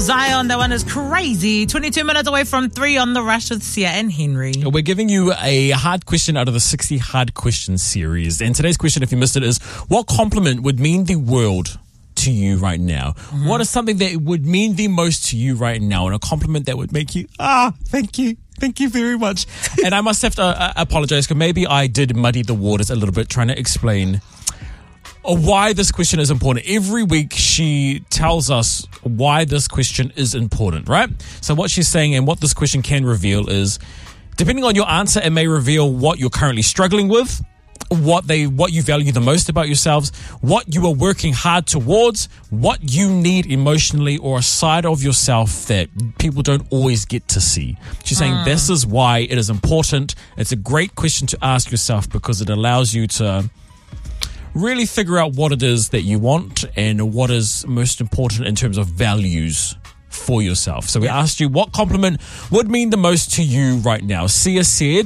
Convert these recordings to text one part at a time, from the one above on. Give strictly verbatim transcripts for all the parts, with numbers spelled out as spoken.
Zion, that one is crazy. twenty-two minutes away from three on The Rush with Sia and Henry. We're giving you a hard question out of the sixty hard questions series. And today's question, if you missed it, is what compliment would mean the world to you right now? Mm-hmm. What is something that would mean the most to you right now? And a compliment that would make you, ah, thank you. Thank you very much. And I must have to uh, apologize because maybe I did muddy the waters a little bit trying to explain why this question is important. Every week she tells us why this question is important, right? So what she's saying and what this question can reveal is, depending on your answer, it may reveal what you're currently struggling with, what they, what you value the most about yourselves, what you are working hard towards, what you need emotionally, or a side of yourself that people don't always get to see. She's saying mm. this is why it is important. It's a great question to ask yourself because it allows you to really figure out what it is that you want and what is most important in terms of values for yourself. So we yeah. asked you what compliment would mean the most to you right now. Sia said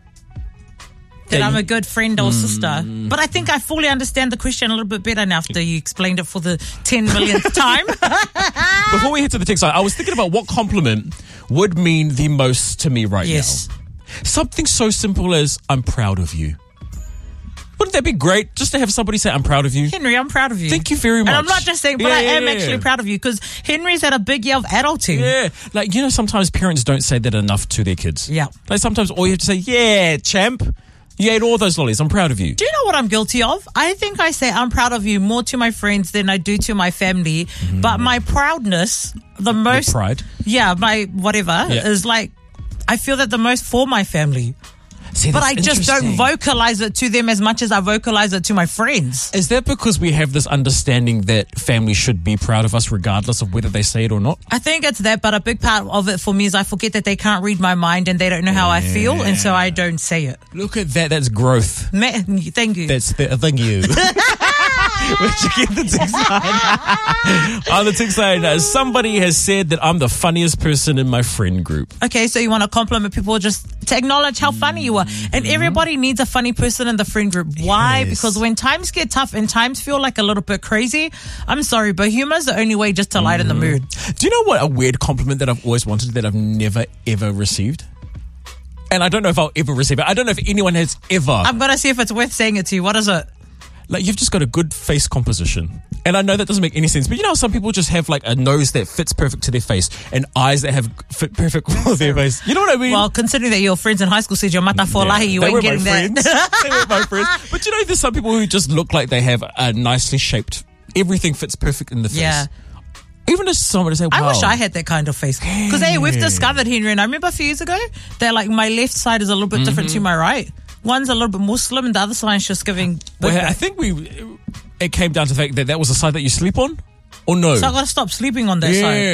that I'm a good friend or mm. sister. But I think I fully understand the question a little bit better now after you explained it for the ten millionth time. Before we head to the text line, I was thinking about what compliment would mean the most to me right yes. now. Something so simple as, I'm proud of you. Wouldn't that be great just to have somebody say, I'm proud of you? Henry, I'm proud of you. Thank you very much. And I'm not just saying, but yeah, I am yeah, actually yeah. proud of you because Henry's had a big year of adulting. Yeah. Like, you know, sometimes parents don't say that enough to their kids. Yeah. Like, sometimes all you have to say, yeah, champ. You ate all those lollies. I'm proud of you. Do you know what I'm guilty of? I think I say I'm proud of you more to my friends than I do to my family. Mm-hmm. But my proudness, the most... Your pride? Yeah, my whatever, yeah. is like, I feel that the most for my family. See, but I just don't vocalize it to them as much as I vocalize it to my friends. Is that because we have this understanding that family should be proud of us regardless of whether they say it or not? I think it's that, but a big part of it for me is I forget that they can't read my mind and they don't know how yeah. I feel, and so I don't say it. Look at that. That's growth. Ma- thank you. That's the, thank you. Where'd you get the text line? On the text line, uh, somebody has said that I'm the funniest person in my friend group. Okay, so you want to compliment people just to acknowledge how funny you are. And everybody needs a funny person in the friend group. Why? Yes. Because when times get tough and times feel like a little bit crazy, I'm sorry, but humor is the only way just to lighten mm. the mood. Do you know what a weird compliment that I've always wanted that I've never, ever received? And I don't know if I'll ever receive it. I don't know if anyone has ever. I'm going to see if it's worth saying it to you. What is it? Like, you've just got a good face composition. And I know that doesn't make any sense, but you know how some people just have like a nose that fits perfect to their face and eyes that have fit perfect for their face. You know what I mean? Well, considering that your friends in high school said you're mata for lahi, you ain't getting that. They were my friends. But you know, there's some people who just look like they have a nicely shaped, everything fits perfect in the face. Yeah. Even as someone to say, wow. I wish I had that kind of face. Because, hey, we've discovered, Henry, and I remember a few years ago that like my left side is a little bit mm-hmm. different to my right. One's a little bit more slim and the other side's just giving... Well, I think we it came down to the fact that that was the side that you sleep on? Or no? So I've got to stop sleeping on that yeah. side.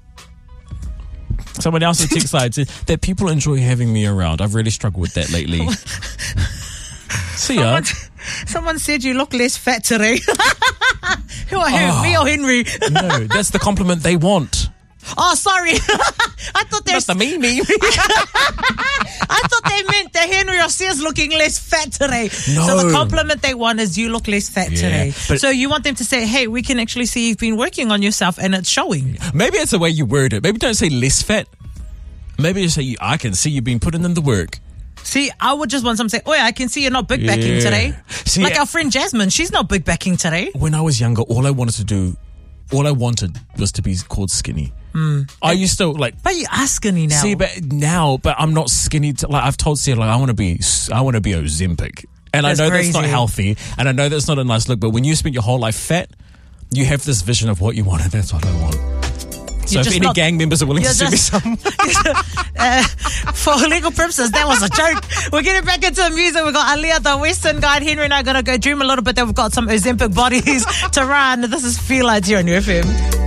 Yeah. Someone else on the text side said that people enjoy having me around. I've really struggled with that lately. See ya. Someone, someone said you look less fat today. Who are oh, me or Henry? No, that's the compliment they want. Oh, sorry. I thought they That's the me, me. I thought they meant that Henry or Sia's looking less fat today. No. So the compliment they want is you look less fat yeah, today. So you want them to say, hey, we can actually see you've been working on yourself and it's showing. Maybe it's the way you word it. Maybe don't say less fat. Maybe just say, I can see you've been putting in the work. See, I would just want someone to say, oh, yeah, I can see you're not big backing yeah. today. See, like our friend Jasmine, she's not big backing today. When I was younger, all I wanted to do, all I wanted was to be called skinny. Mm. I used to like, but you are skinny now. See, but now, but I'm not skinny. To, like I've told Sia, like I want to be, I want to be Ozempic, and that's I know crazy. That's not healthy, and I know that's not a nice look. But when you spend your whole life fat, you have this vision of what you want, and that's what I want. So you're if any not, gang members are willing to send me some, uh, for legal purposes, that was a joke. We're getting back into the music. We've got Aaliyah, the Western guide. Henry and I are gonna go dream a little bit. Then we've got some Ozempic bodies to run. This is Feel Like here on U F M.